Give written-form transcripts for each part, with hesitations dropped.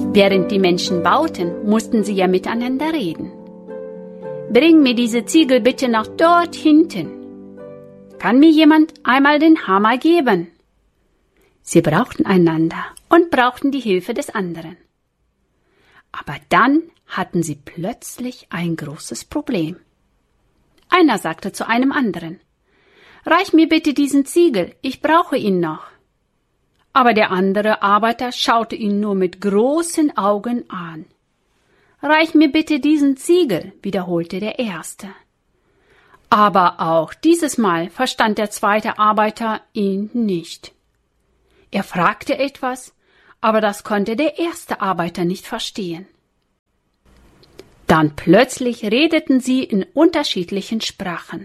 Während die Menschen bauten, mussten sie ja miteinander reden. »Bring mir diese Ziegel bitte nach dort hinten. Kann mir jemand einmal den Hammer geben?« Sie brauchten einander und brauchten die Hilfe des anderen. Aber dann hatten sie plötzlich ein großes Problem. Einer sagte zu einem anderen: »Reich mir bitte diesen Ziegel, ich brauche ihn noch.« Aber der andere Arbeiter schaute ihn nur mit großen Augen an. »Reich mir bitte diesen Ziegel«, wiederholte der Erste. Aber auch dieses Mal verstand der zweite Arbeiter ihn nicht. Er fragte etwas, aber das konnte der erste Arbeiter nicht verstehen. Dann plötzlich redeten sie in unterschiedlichen Sprachen.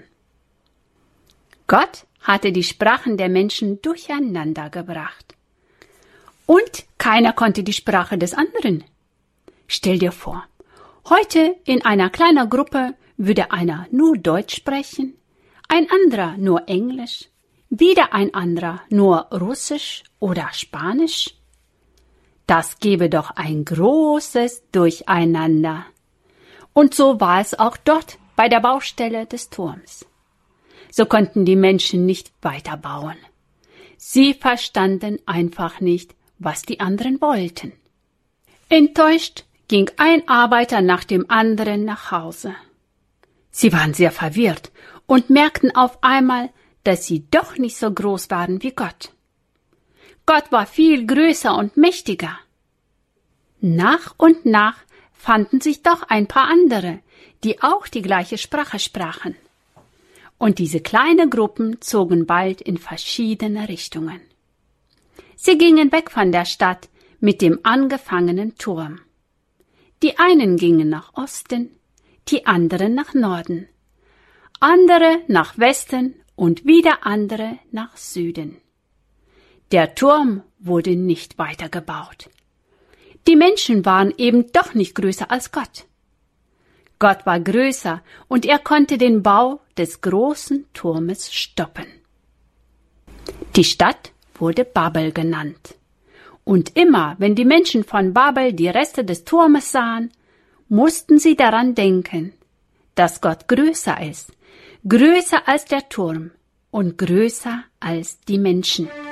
Gott hatte die Sprachen der Menschen durcheinander gebracht. Und keiner konnte die Sprache des anderen. Stell dir vor, heute in einer kleinen Gruppe würde einer nur Deutsch sprechen, ein anderer nur Englisch, wieder ein anderer nur Russisch oder Spanisch. Das gäbe doch ein großes Durcheinander. Und so war es auch dort bei der Baustelle des Turms. So konnten die Menschen nicht weiterbauen. Sie verstanden einfach nicht, was die anderen wollten. Enttäuscht ging ein Arbeiter nach dem anderen nach Hause. Sie waren sehr verwirrt und merkten auf einmal, dass sie doch nicht so groß waren wie Gott. Gott war viel größer und mächtiger. Nach und nach fanden sich doch ein paar andere, die auch die gleiche Sprache sprachen. Und diese kleinen Gruppen zogen bald in verschiedene Richtungen. Sie gingen weg von der Stadt mit dem angefangenen Turm. Die einen gingen nach Osten, die anderen nach Norden, andere nach Westen und wieder andere nach Süden. Der Turm wurde nicht weitergebaut. Die Menschen waren eben doch nicht größer als Gott. Gott war größer und er konnte den Bau des großen Turmes stoppen. Die Stadt wurde Babel genannt. Und immer, wenn die Menschen von Babel die Reste des Turmes sahen, mussten sie daran denken, dass Gott größer ist, größer als der Turm und größer als die Menschen.